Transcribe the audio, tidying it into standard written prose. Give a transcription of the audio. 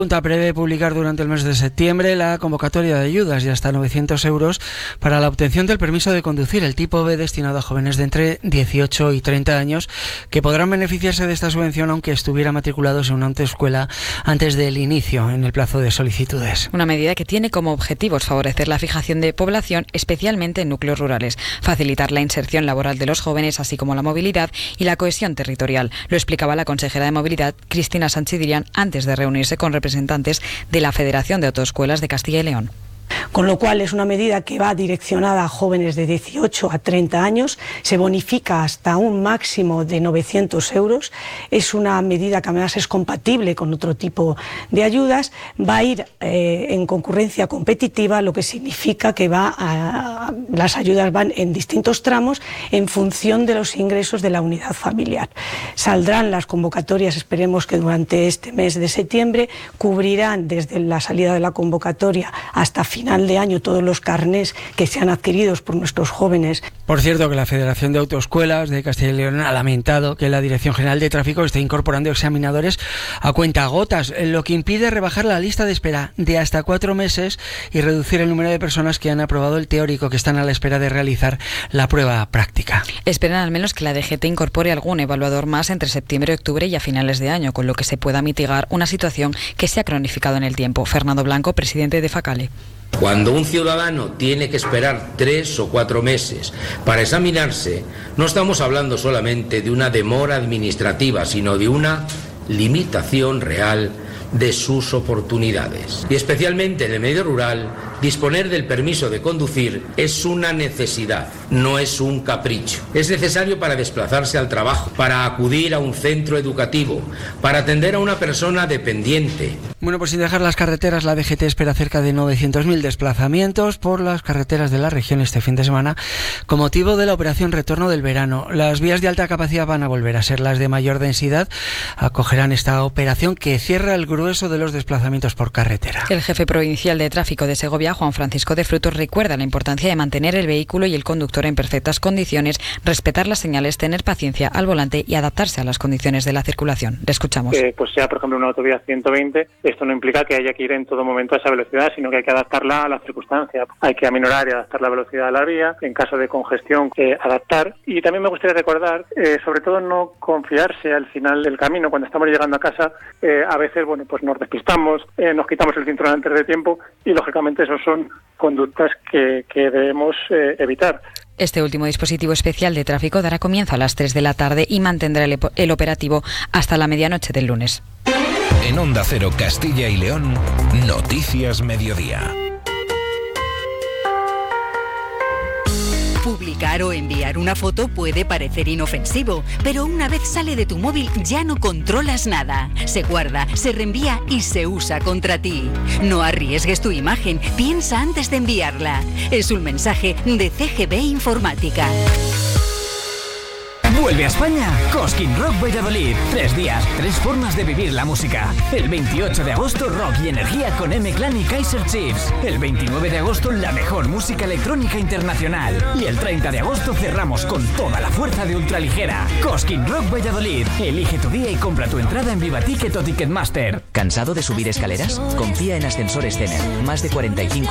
Junta prevé publicar durante el mes de septiembre la convocatoria de ayudas de hasta 900 euros para la obtención del permiso de conducir, el tipo B, destinado a jóvenes de entre 18 y 30 años que podrán beneficiarse de esta subvención aunque estuvieran matriculados en una autoescuela antes del inicio en el plazo de solicitudes. Una medida que tiene como objetivos favorecer la fijación de población, especialmente en núcleos rurales, facilitar la inserción laboral de los jóvenes, así como la movilidad y la cohesión territorial. Lo explicaba la consejera de Movilidad, Cristina Sanchidirian, antes de reunirse con representantes de la Federación de Autoescuelas de Castilla y León. Con lo cual es una medida que va direccionada a jóvenes de 18 a 30 años, se bonifica hasta un máximo de 900 euros, es una medida que además es compatible con otro tipo de ayudas, va a ir en concurrencia competitiva, lo que significa que las ayudas van en distintos tramos en función de los ingresos de la unidad familiar. Saldrán las convocatorias, esperemos que durante este mes de septiembre, cubrirán desde la salida de la convocatoria hasta final de año todos los carnés que sean adquiridos por nuestros jóvenes. Por cierto, que la Federación de Autoescuelas de Castilla y León ha lamentado que la Dirección General de Tráfico esté incorporando examinadores a cuentagotas, lo que impide rebajar la lista de espera de hasta 4 meses y reducir el número de personas que han aprobado el teórico, que están a la espera de realizar la prueba práctica. Esperan al menos que la DGT incorpore algún evaluador más entre septiembre y octubre y a finales de año, con lo que se pueda mitigar una situación que se ha cronificado en el tiempo. Fernando Blanco, presidente de Facale. Cuando un ciudadano tiene que esperar 3 o 4 meses para examinarse, no estamos hablando solamente de una demora administrativa, sino de una limitación real de sus oportunidades. Y especialmente en el medio rural, disponer del permiso de conducir es una necesidad, no es un capricho. Es necesario para desplazarse al trabajo, para acudir a un centro educativo, para atender a una persona dependiente. Bueno, pues sin dejar las carreteras, la DGT espera cerca de 900.000 desplazamientos por las carreteras de la región este fin de semana con motivo de la operación Retorno del Verano. Las vías de alta capacidad van a volver a ser las de mayor densidad. Acogerán esta operación que cierra el grueso de los desplazamientos por carretera. El jefe provincial de tráfico de Segovia, Juan Francisco de Frutos, recuerda la importancia de mantener el vehículo y el conductor en perfectas condiciones, respetar las señales, tener paciencia al volante y adaptarse a las condiciones de la circulación. Le escuchamos. Pues sea, por ejemplo, una autovía 120, esto no implica que haya que ir en todo momento a esa velocidad, sino que hay que adaptarla a las circunstancias. Hay que aminorar y adaptar la velocidad de la vía, en caso de congestión, adaptar. Y también me gustaría recordar, sobre todo no confiarse al final del camino, cuando estamos llegando a casa, a veces, pues nos despistamos, nos quitamos el cinturón antes de tiempo y, lógicamente, esos son conductas que debemos evitar. Este último dispositivo especial de tráfico dará comienzo a las 3 de la tarde y mantendrá el operativo hasta la medianoche del lunes. En Onda Cero Castilla y León, Noticias Mediodía. Publicar o enviar una foto puede parecer inofensivo, pero una vez sale de tu móvil ya no controlas nada. Se guarda, se reenvía y se usa contra ti. No arriesgues tu imagen, piensa antes de enviarla. Es un mensaje de CGB Informática. Vuelve a España Cosquín Rock Valladolid. 3 días, 3 formas de vivir la música. El 28 de agosto, rock y energía con M-Clan y Kaiser Chiefs. El 29 de agosto, la mejor música electrónica internacional. Y el 30 de agosto cerramos con toda la fuerza de Ultraligera. Cosquín Rock Valladolid. Elige tu día y compra tu entrada en Vivaticket o Ticketmaster. ¿Cansado de subir escaleras? Confía en Ascensores Zener. Más de 45